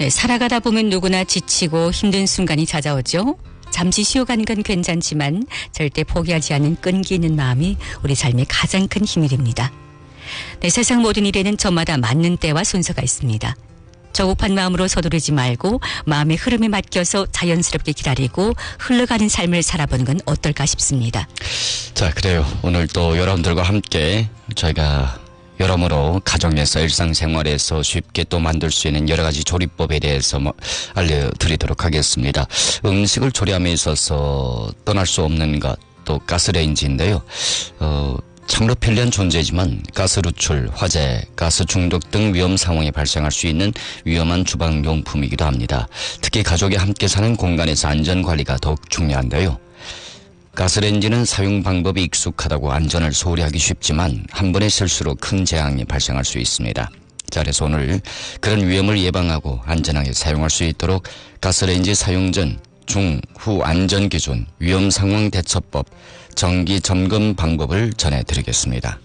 네, 살아가다 보면 누구나 지치고 힘든 순간이 찾아오죠. 잠시 쉬어가는 건 괜찮지만 절대 포기하지 않는 끈기 있는 마음이 우리 삶의 가장 큰 힘이 됩니다. 네, 세상 모든 일에는 저마다 맞는 때와 순서가 있습니다. 조급한 마음으로 서두르지 말고 마음의 흐름에 맡겨서 자연스럽게 기다리고 흘러가는 삶을 살아보는 건 어떨까 싶습니다. 자, 그래요. 오늘 또 여러분들과 함께 저희가 여러모로 가정에서 일상생활에서 쉽게 또 만들 수 있는 여러 가지 조리법에 대해서 알려드리도록 하겠습니다. 음식을 조리함에 있어서 떠날 수 없는 것, 또 가스레인지인데요. 참으로 편리한 존재지만 가스 누출, 화재, 가스 중독 등 위험 상황이 발생할 수 있는 위험한 주방용품이기도 합니다. 특히 가족이 함께 사는 공간에서 안전관리가 더욱 중요한데요. 가스레인지는 사용 방법이 익숙하다고 안전을 소홀히 하기 쉽지만 한 번의 실수로 큰 재앙이 발생할 수 있습니다. 자, 그래서 오늘 그런 위험을 예방하고 안전하게 사용할 수 있도록 가스레인지 사용 전, 중, 후 안전기준, 위험상황 대처법, 정기 점검 방법을 전해드리겠습니다.